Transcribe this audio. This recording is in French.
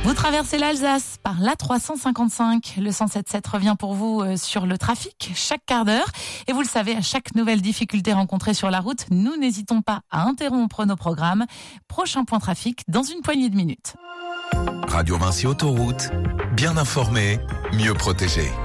Vous traversez l'Alsace par l'A355. Le 107.7 revient pour vous sur le trafic chaque quart d'heure. Et vous le savez, à chaque nouvelle difficulté rencontrée sur la route, nous n'hésitons pas à interrompre nos programmes. Prochain point trafic dans une poignée de minutes. Radio Vinci Autoroute, bien informé, mieux protégé.